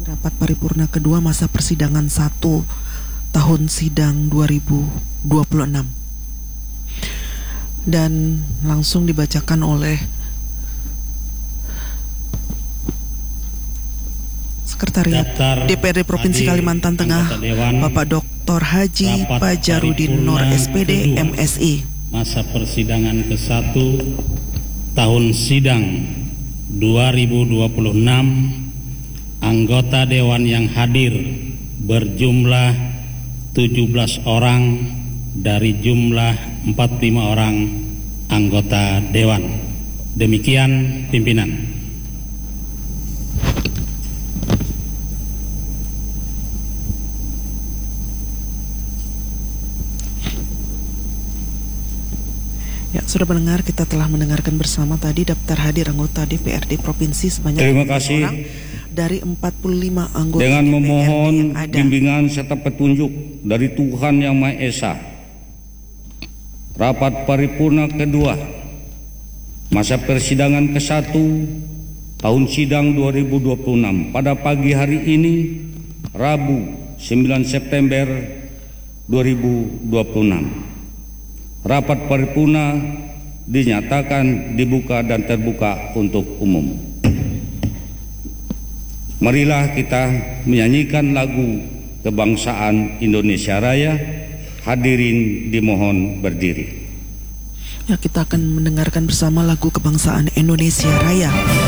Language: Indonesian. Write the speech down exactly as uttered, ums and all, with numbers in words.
Rapat paripurna kedua masa persidangan satu tahun sidang dua ribu dua puluh enam. Dan langsung dibacakan oleh Sekretariat D P R D Provinsi Kalimantan Tengah, Bapak Doktor Haji Pajarudin Nur S P D M Si. Masa persidangan ke satu tahun sidang dua ribu dua puluh enam, anggota Dewan yang hadir berjumlah tujuh belas orang dari jumlah empat puluh lima orang anggota Dewan. Demikian pimpinan. Ya, sudah mendengar, kita telah mendengarkan bersama tadi daftar hadir anggota D P R D Provinsi sebanyak Terima kasih. orang dari empat puluh lima anggota dengan D P R D memohon yang ada. bimbingan serta petunjuk dari Tuhan Yang Maha Esa. Rapat paripurna kedua masa persidangan ke satu tahun sidang dua ribu dua puluh enam pada pagi hari ini, Rabu sembilan September dua ribu dua puluh enam. Rapat paripurna dinyatakan dibuka dan terbuka untuk umum. Marilah kita menyanyikan lagu kebangsaan Indonesia Raya. Hadirin dimohon berdiri. Ya, kita akan mendengarkan bersama lagu kebangsaan Indonesia Raya.